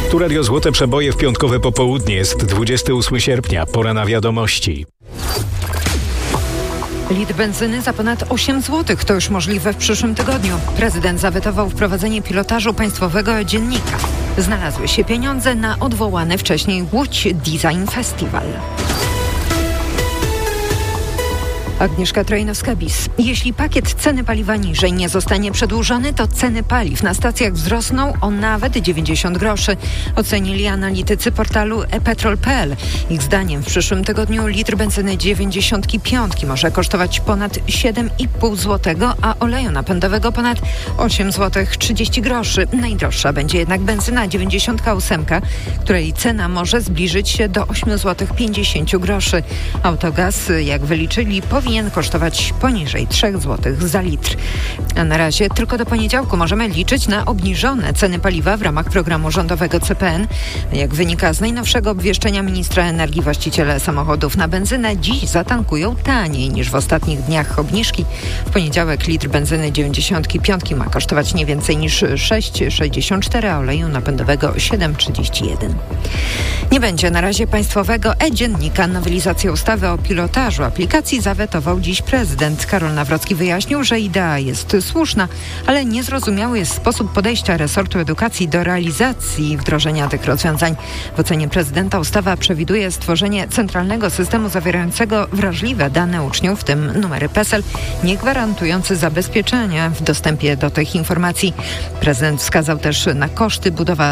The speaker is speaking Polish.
Tu Radio Złote Przeboje w piątkowe popołudnie. Jest 28 sierpnia. Pora na wiadomości. Litr benzyny za ponad 8 zł. To już możliwe w przyszłym tygodniu. Prezydent zawetował wprowadzenie pilotażu państwowego dziennika. Znalazły się pieniądze na odwołany wcześniej Łódź Design Festival. Agnieszka Trojnowska-Bis. Jeśli pakiet ceny paliwa niżej nie zostanie przedłużony, to ceny paliw na stacjach wzrosną o nawet 90 groszy. Ocenili analitycy portalu ePetrol.pl. Ich zdaniem w przyszłym tygodniu litr benzyny 95 może kosztować ponad 7,5 zł, a oleju napędowego ponad 8 zł 30 groszy. Najdroższa będzie jednak benzyna 98, której cena może zbliżyć się do 8 zł 50 groszy. Autogaz, jak wyliczyli, powinien kosztować poniżej 3 zł za litr. A na razie tylko do poniedziałku możemy liczyć na obniżone ceny paliwa w ramach programu rządowego CPN. Jak wynika z najnowszego obwieszczenia ministra energii, właściciele samochodów na benzynę dziś zatankują taniej niż w ostatnich dniach obniżki. W poniedziałek litr benzyny 95 ma kosztować nie więcej niż 6,64, a oleju napędowego 7,31. Nie będzie na razie państwowego e-dziennika. Nowelizację ustawy o pilotażu aplikacji zawetował dziś prezydent. Karol Nawrocki wyjaśnił, że idea jest słuszna, ale niezrozumiały jest sposób podejścia resortu edukacji do realizacji wdrożenia tych rozwiązań. W ocenie prezydenta ustawa przewiduje stworzenie centralnego systemu zawierającego wrażliwe dane uczniów, w tym numery PESEL, nie gwarantujący zabezpieczenia w dostępie do tych informacji. Prezydent wskazał też na koszty. Budowa